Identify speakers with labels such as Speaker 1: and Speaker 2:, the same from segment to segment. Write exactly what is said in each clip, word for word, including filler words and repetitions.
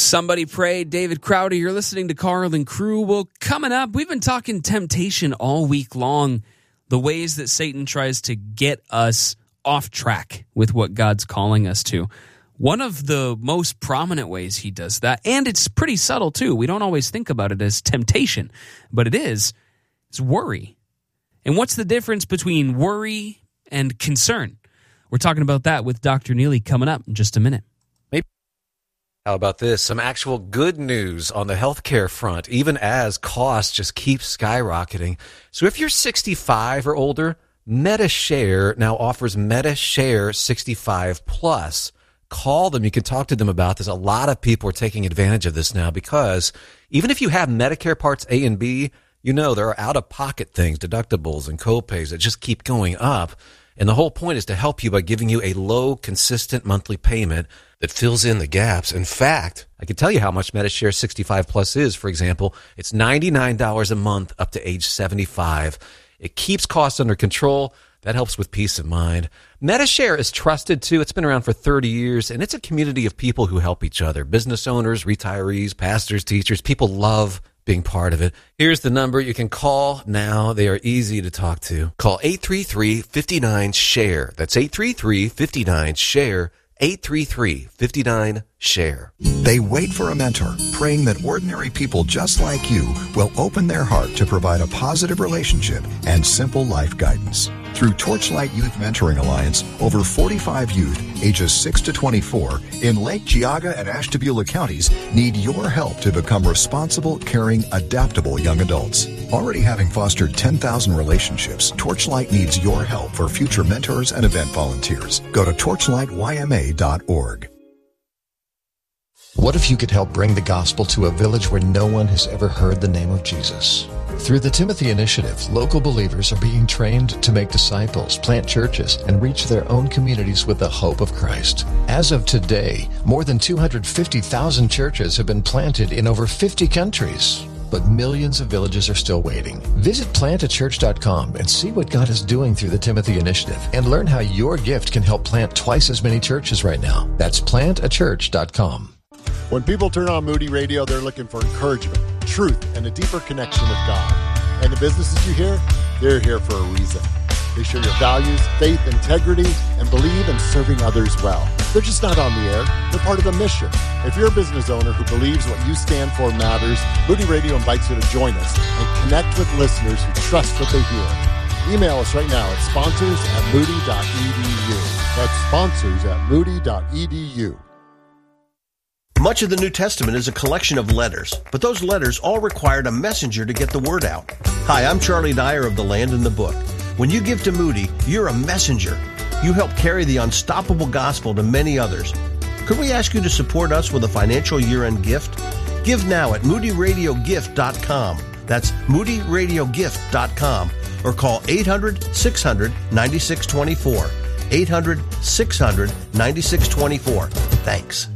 Speaker 1: Somebody prayed. David Crowder, you're listening to Carl and Crew. Well, coming up, we've been talking temptation all week long, the ways that Satan tries to get us off track with what God's calling us to. One of the most prominent ways he does that, and it's pretty subtle too, we don't always think about it as temptation, but it is, it's worry. And what's the difference between worry and concern? We're talking about that with Doctor Neely coming up in just a minute.
Speaker 2: How about this? Some actual good news on the healthcare front, even as costs just keep skyrocketing. So if you're sixty-five or older, MediShare now offers MediShare sixty-five plus. Call them. You can talk to them about this. A lot of people are taking advantage of this now because even if you have Medicare Parts A and B, you know there are out-of-pocket things, deductibles and copays that just keep going up. And the whole point is to help you by giving you a low, consistent monthly payment that fills in the gaps. In fact, I can tell you how much MediShare sixty-five plus is. For example, it's ninety-nine dollars a month up to age seventy-five. It keeps costs under control. That helps with peace of mind. MediShare is trusted, too. It's been around for thirty years, and it's a community of people who help each other. Business owners, retirees, pastors, teachers. People love being part of it. Here's the number you can call now. They are easy to talk to. Call eight three three, five nine, SHARE. That's eight three three, five nine, SHARE. eight three three, five nine, SHARE.
Speaker 3: They wait for a mentor, praying that ordinary people just like you will open their heart to provide a positive relationship and simple life guidance. Through Torchlight Youth Mentoring Alliance, over forty-five youth, ages six to twenty-four, in Lake Geauga and Ashtabula counties need your help to become responsible, caring, adaptable young adults. Already having fostered ten thousand relationships, Torchlight needs your help for future mentors and event volunteers. Go to torchlight y m a dot org.
Speaker 4: What if you could help bring the gospel to a village where no one has ever heard the name of Jesus? Through the Timothy Initiative, local believers are being trained to make disciples, plant churches, and reach their own communities with the hope of Christ. As of today, more than two hundred fifty thousand churches have been planted in over fifty countries. But millions of villages are still waiting. Visit plant a church dot com and see what God is doing through the Timothy Initiative and learn how your gift can help plant twice as many churches right now. That's plant a church dot com.
Speaker 5: When people turn on Moody Radio, they're looking for encouragement, truth, and a deeper connection with God. And the businesses you hear, they're here for a reason. They share your values, faith, integrity, and believe in serving others well. They're just not on the air. They're part of the mission. If you're a business owner who believes what you stand for matters, Moody Radio invites you to join us and connect with listeners who trust what they hear. Email us right now at sponsors at moody dot e d u. That's sponsors at moody dot e d u.
Speaker 6: Much of the New Testament is a collection of letters, but those letters all required a messenger to get the word out. Hi, I'm Charlie Dyer of The Land and the Book. When you give to Moody, you're a messenger. You help carry the unstoppable gospel to many others. Could we ask you to support us with a financial year-end gift? Give now at moody radio gift dot com. That's moody radio gift dot com. Or call eight hundred, six hundred, nine six two four. eight hundred, six hundred, nine six two four. Thanks.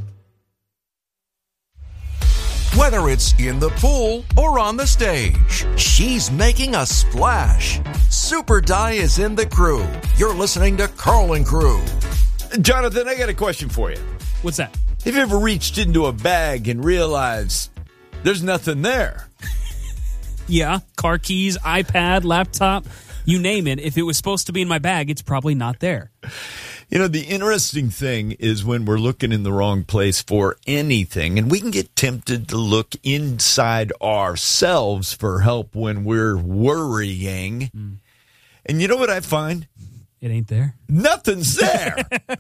Speaker 7: Whether it's in the pool or on the stage, she's making a splash. Super Di is in the crew. You're listening to Carl and Crew.
Speaker 8: Jonathan, I got a question for you.
Speaker 1: What's that?
Speaker 8: Have you ever reached into a bag and realized there's nothing there?
Speaker 1: Yeah, car keys, iPad, laptop, you name it. If it was supposed to be in my bag, it's probably not there.
Speaker 8: You know, the interesting thing is when we're looking in the wrong place for anything, and we can get tempted to look inside ourselves for help when we're worrying. Mm. And you know what I find?
Speaker 1: It ain't there.
Speaker 8: Nothing's there.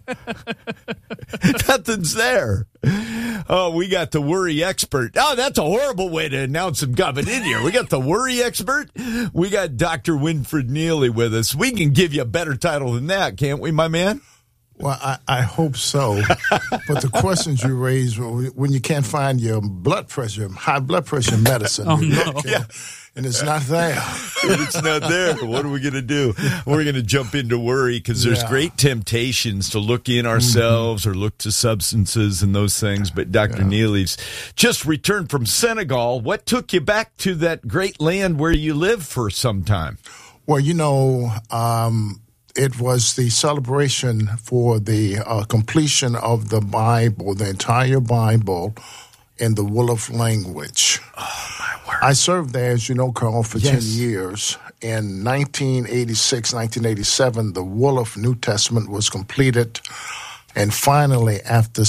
Speaker 8: Nothing's there. Oh, we got the worry expert. Oh, that's a horrible way to announce him coming in here. We got the worry expert. We got Doctor Winfred Neely with us. We can give you a better title than that, can't we, my man?
Speaker 9: Well, I, I hope so. But the questions you raise when you can't find your blood pressure, high blood pressure medicine,
Speaker 1: oh, no.
Speaker 9: yeah. and it's not there.
Speaker 8: It's not there. What are we going to do? We're going to jump into worry because there's yeah. great temptations to look in ourselves mm-hmm. or look to substances and those things. But Doctor Yeah. Neely's just returned from Senegal. What took you back to that great land where you lived for some time?
Speaker 9: Well, you know, um, it was the celebration for the uh, completion of the Bible, the entire Bible, in the Wolof language.
Speaker 8: Oh, my word.
Speaker 9: I served there, as you know, Carl, for
Speaker 8: Yes.
Speaker 9: ten years. In nineteen eighty-six, nineteen eighty-seven, the Wolof New Testament was completed. And finally, after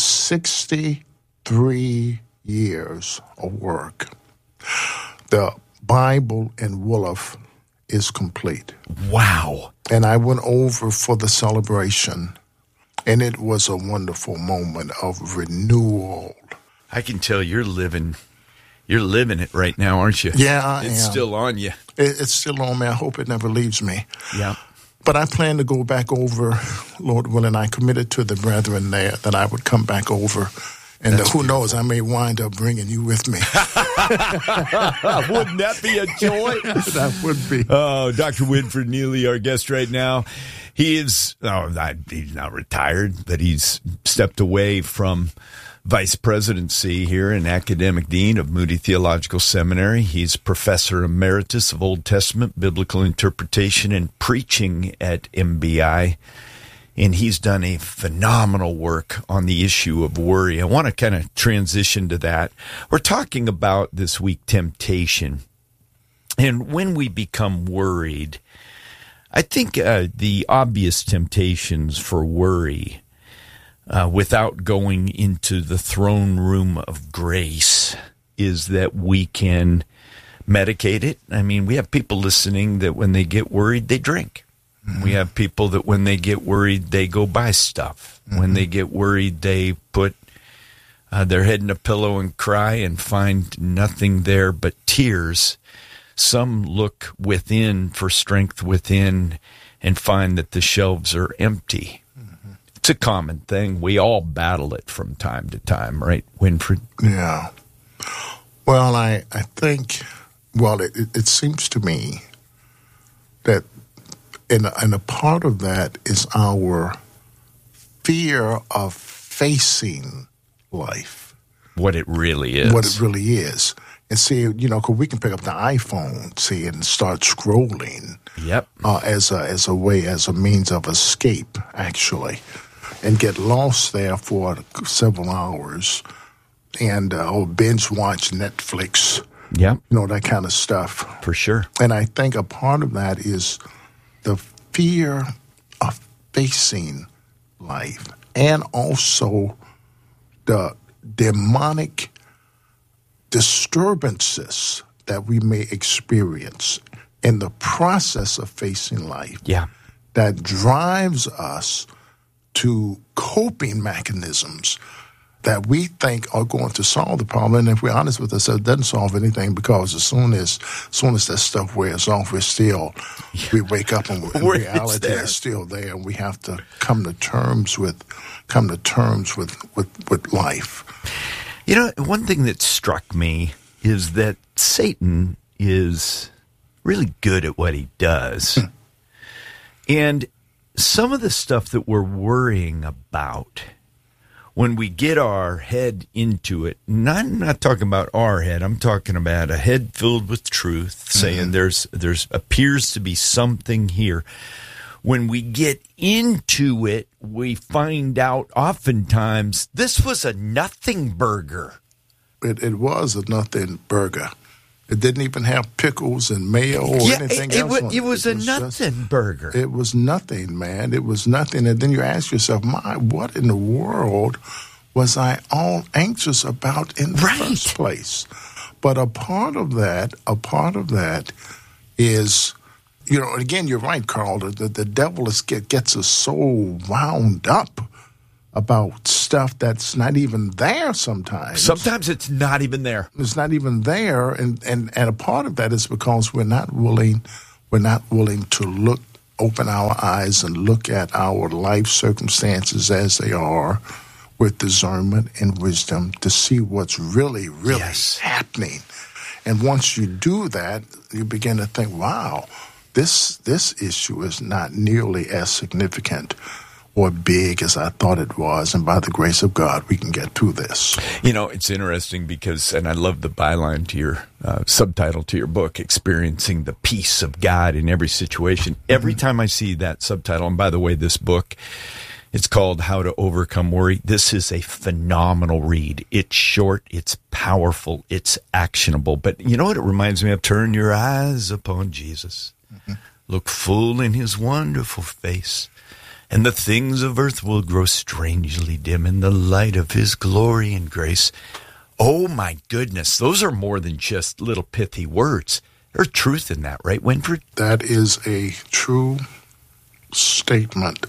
Speaker 9: sixty-three years of work, the Bible in Wolof is complete.
Speaker 8: Wow.
Speaker 9: And I went over for the celebration, and it was a wonderful moment of renewal.
Speaker 8: I can tell you're living you're living it right now, aren't you?
Speaker 9: Yeah, I
Speaker 8: It's
Speaker 9: am.
Speaker 8: still on you.
Speaker 9: It, it's still on me. I hope it never leaves me.
Speaker 8: Yeah.
Speaker 9: But I plan to go back over, Lord willing. I committed to the brethren there that I would come back over. And uh, who knows, I may wind up bringing you with me.
Speaker 8: Wouldn't that be a joy?
Speaker 9: That would be.
Speaker 8: Oh, Doctor Winfred Neely, our guest right now. He is, oh, not, he's not retired, but he's stepped away from vice presidency here and academic dean of Moody Theological Seminary. He's professor emeritus of Old Testament biblical interpretation and preaching at M B I. And he's done a phenomenal work on the issue of worry. I want to kind of transition to that. We're talking about this week temptation. And when we become worried, I think uh, the obvious temptations for worry, uh, without going into the throne room of grace, is that we can medicate it. I mean, we have people listening that when they get worried, they drink. Mm-hmm. We have people that when they get worried, they go buy stuff. Mm-hmm. When they get worried, they put uh, their head in a pillow and cry and find nothing there but tears. Some look within for strength within and find that the shelves are empty. Mm-hmm. It's a common thing. We all battle it from time to time, right, Winfred?
Speaker 9: Yeah. Well, I, I think, well, it, it, it seems to me that And, and a part of that is our fear of facing life.
Speaker 8: What it really is.
Speaker 9: What it really is. And see, you know, because we can pick up the iPhone, see, and start scrolling.
Speaker 8: Yep.
Speaker 9: Uh, as a as a way, as a means of escape, actually, and get lost there for several hours, and uh, or binge watch Netflix.
Speaker 8: Yep.
Speaker 9: You know, that kind of stuff.
Speaker 8: For sure.
Speaker 9: And I think a part of that is the fear of facing life, and also the demonic disturbances that we may experience in the process of facing life.
Speaker 8: Yeah.
Speaker 9: That drives us to coping mechanisms that we think are going to solve the problem. And if we're honest with ourselves, it doesn't solve anything, because as soon as, as soon as that stuff wears off, we're still, yeah. we wake up and, and reality is still there, and we have to come to terms with, come to terms with, with, with life.
Speaker 8: You know, one thing that struck me is that Satan is really good at what he does. Hmm. And some of the stuff that we're worrying about, when we get our head into it, not, I'm not talking about our head, I'm talking about a head filled with truth, saying mm-hmm. there's there's appears to be something here. When we get into it, we find out oftentimes this was a nothing burger.
Speaker 9: It, it was a nothing burger. It didn't even have pickles and mayo or
Speaker 8: yeah,
Speaker 9: anything
Speaker 8: it, it
Speaker 9: else.
Speaker 8: Was, it was it a was nothing just, burger.
Speaker 9: It was nothing, man. It was nothing. And then you ask yourself, my, what in the world was I all anxious about in the
Speaker 8: right.
Speaker 9: first place? But a part of that, a part of that is, you know, again, you're right, Carl, the, the devil is, get, gets us so wound up about stuff that's not even there sometimes.
Speaker 8: Sometimes it's not even there.
Speaker 9: It's not even there, and, and, and a part of that is because we're not willing we're not willing to look, open our eyes and look at our life circumstances as they are with discernment and wisdom to see what's really, really
Speaker 8: yes.
Speaker 9: happening. And once you do that, you begin to think, wow, this this issue is not nearly as significant or big as I thought it was, and by the grace of God, we can get through this.
Speaker 8: You know, it's interesting because, and I love the byline to your uh, subtitle to your book, Experiencing the Peace of God in Every Situation. Every time I see that subtitle, and by the way, this book It's called How to Overcome Worry. This is a phenomenal read. It's short, it's powerful, it's actionable. But you know what it reminds me of? Turn your eyes upon Jesus. Mm-hmm. Look full in his wonderful face, and the things of earth will grow strangely dim in the light of his glory and grace. Oh, my goodness. Those are more than just little pithy words. There's truth in that, right, Winfred?
Speaker 9: That is a true statement.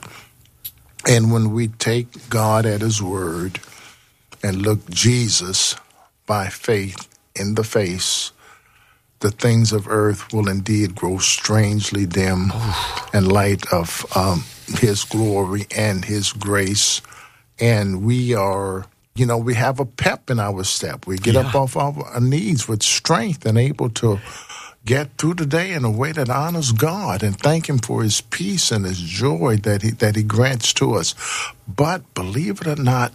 Speaker 9: And when we take God at his word and look Jesus by faith in the face, the things of earth will indeed grow strangely dim in light of um, his glory and his grace. And we are, you know, we have a pep in our step. We get yeah. up off our knees with strength and able to get through the day in a way that honors God and thank him for his peace and his joy that he that he grants to us. But believe it or not,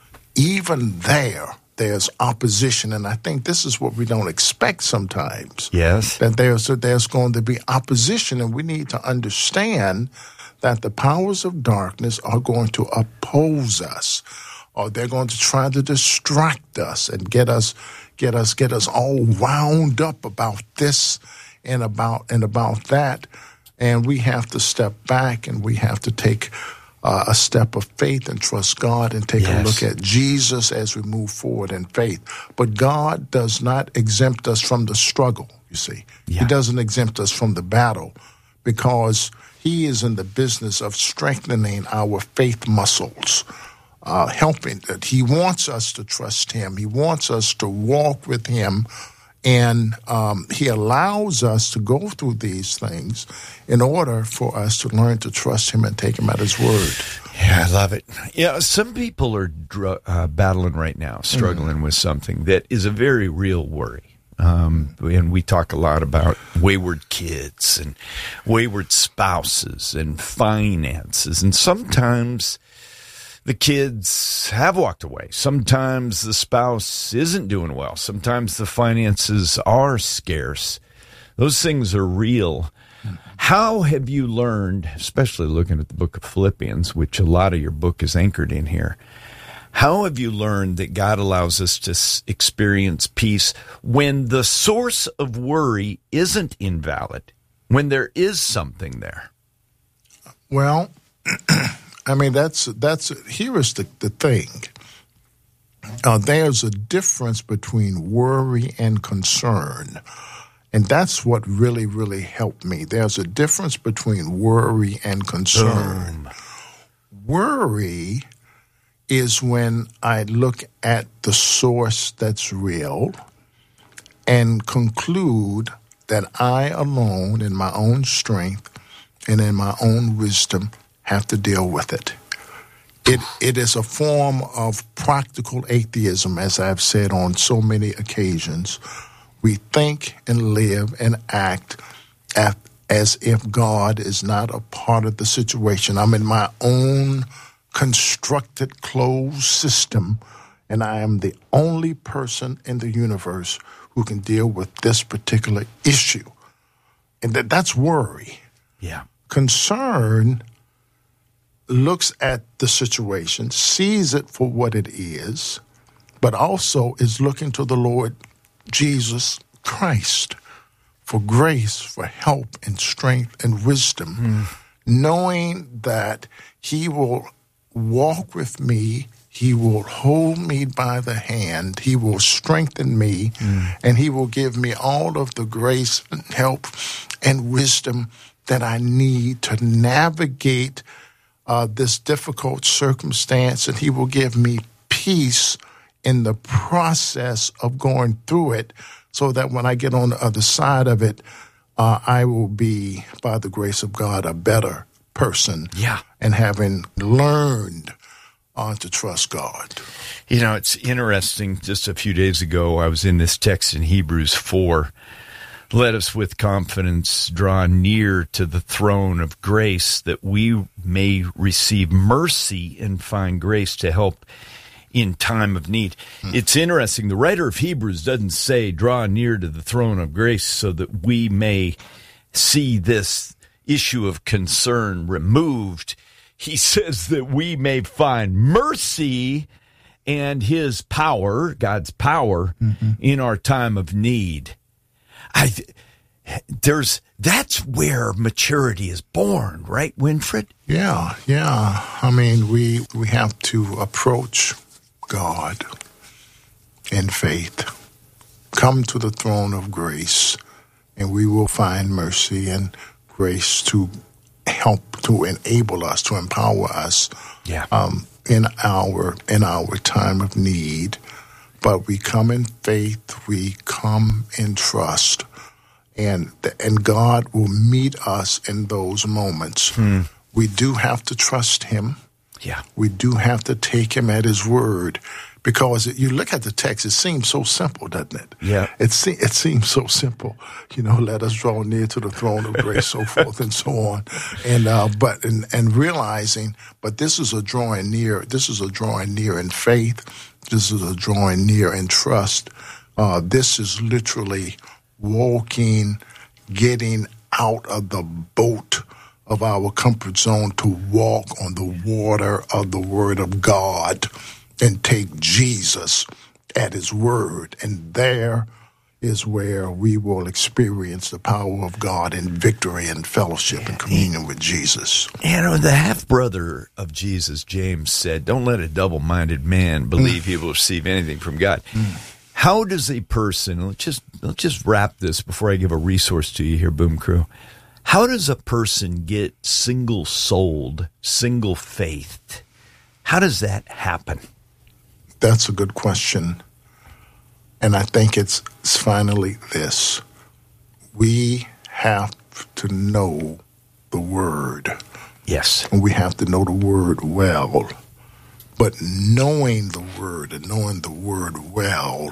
Speaker 9: even there, there's opposition, and I think this is what we don't expect sometimes.
Speaker 8: Yes.
Speaker 9: That there's there's going to be opposition, and we need to understand that the powers of darkness are going to oppose us, or they're going to try to distract us and get us get us get us all wound up about this and about and about that. And we have to step back, and we have to take uh, a step of faith and trust God and take yes. a look at Jesus as we move forward in faith. But God does not exempt us from the struggle, you see. Yeah. He doesn't exempt us from the battle, because he is in the business of strengthening our faith muscles. Uh, helping that he wants us to trust him. He wants us to walk with him, and um, he allows us to go through these things in order for us to learn to trust him and take him at his word.
Speaker 8: Yeah, I love it. Yeah, some people are dr- uh, battling right now, struggling mm-hmm. with something that is a very real worry. Um, and we talk a lot about wayward kids and wayward spouses and finances, and sometimes the kids have walked away. Sometimes the spouse isn't doing well. Sometimes the finances are scarce. Those things are real. How have you learned, especially looking at the book of Philippians, which a lot of your book is anchored in here, how have you learned that God allows us to experience peace when the source of worry isn't invalid, when there is something there?
Speaker 9: Well, I mean, that's, that's, here is the, the thing. Uh, there's a difference between worry and concern. And that's what really, really helped me. There's a difference between worry and concern. Boom. Worry is when I look at the source that's real and conclude that I alone, in my own strength and in my own wisdom, have to deal with it. It it is a form of practical atheism, as I've said on so many occasions. We think and live and act as if God is not a part of the situation. I'm in my own constructed closed system, and I am the only person in the universe who can deal with this particular issue. And that, that's worry.
Speaker 8: Yeah.
Speaker 9: Concern looks at the situation, sees it for what it is, but also is looking to the Lord Jesus Christ for grace, for help and strength and wisdom, mm. knowing that he will walk with me, he will hold me by the hand, he will strengthen me, mm. and he will give me all of the grace and help and wisdom that I need to navigate Uh, this difficult circumstance, and he will give me peace in the process of going through it, so that when I get on the other side of it, uh, I will be, by the grace of God, a better person.
Speaker 8: Yeah.
Speaker 9: And having learned uh, to trust God.
Speaker 8: You know, it's interesting. Just a few days ago, I was in this text in Hebrews four. Let us with confidence draw near to the throne of grace, that we may receive mercy and find grace to help in time of need. Mm. It's interesting. The writer of Hebrews doesn't say draw near to the throne of grace so that we may see this issue of concern removed. he says that we may find mercy and his power, God's power, mm-hmm. in our time of need. I, there's that's where maturity is born, right, Winfred?
Speaker 9: Yeah, yeah. I mean, we we have to approach God in faith, come to the throne of grace, and we will find mercy and grace to help, to enable us, to empower us.
Speaker 8: Yeah.
Speaker 9: Um, in our in our time of need. But we come in faith, we come in trust, and and God will meet us in those moments.
Speaker 8: Hmm.
Speaker 9: We do have to trust him.
Speaker 8: Yeah.
Speaker 9: We do have to take him at his word, because you look at the text, it seems so simple, doesn't it?
Speaker 8: Yeah.
Speaker 9: It, se- it seems so simple. You know, let us draw near to the throne of grace, so forth and so on. And uh, but and, and realizing, but this is a drawing near. This is a drawing near in faith. This is a drawing near in trust. Uh, this is literally walking, getting out of the boat of our comfort zone to walk on the water of the Word of God and take Jesus at his word. And there is where we will experience the power of God in victory and fellowship and communion with Jesus.
Speaker 8: You know, the half-brother of Jesus, James, said, don't let a double-minded man believe mm. he will receive anything from God. Mm. How does a person, let's just, let's just wrap this before I give a resource to you here, Boom Crew. How does a person get single-souled, single-faithed? How does that happen?
Speaker 9: That's a good question. And I think it's, it's finally this. We have to know the Word.
Speaker 8: Yes.
Speaker 9: And we have to know the Word well. But knowing the Word and knowing the Word well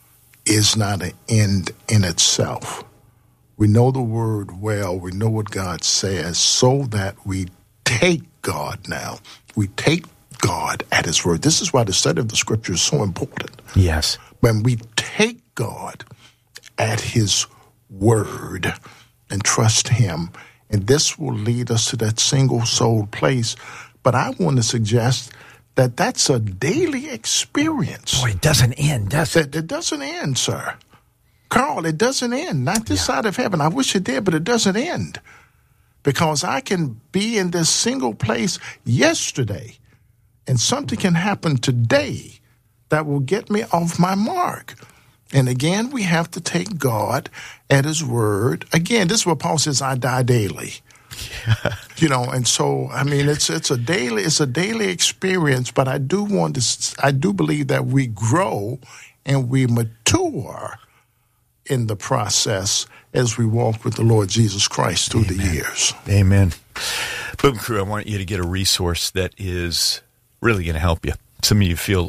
Speaker 9: is not an end in itself. We know the Word well. We know what God says, so that we take God now. We take God at his word. This is why the study of the Scripture is so important.
Speaker 8: Yes.
Speaker 9: When we take God at his word and trust him, and this will lead us to that single-souled place. But I want to suggest that that's a daily experience.
Speaker 8: Boy, it doesn't end, does it?
Speaker 9: It, it doesn't end, sir. Carl, it doesn't end. Not this yeah. side of heaven. I wish it did, but it doesn't end. Because I can be in this single place yesterday, and something can happen today that will get me off my mark. And again, we have to take God at his word. Again, this is what Paul says, I die daily. Yeah. You know, and so, I mean, it's it's a daily it's a daily experience, but I do want to, I do believe that we grow and we mature in the process as we walk with the Lord Jesus Christ through Amen. The years.
Speaker 8: Amen. Boom Crew, I want you to get a resource that is really going to help you. Some of you feel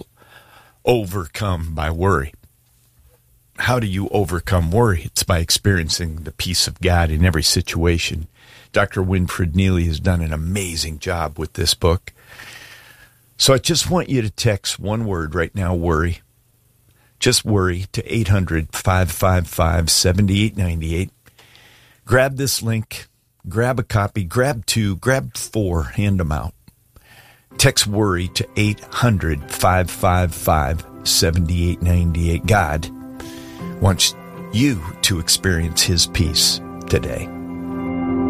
Speaker 8: overcome by worry. How do you overcome worry? It's by experiencing the peace of God in every situation. Doctor Winfred Neely has done an amazing job with this book. So I just want you to text one word right now, worry. Just worry to eight hundred, five five five, seven eight nine eight. Grab this link, grab a copy, grab two, grab four, hand them out. Text worry to eight hundred, five five five, seven eight nine eight. God wants you to experience his peace today.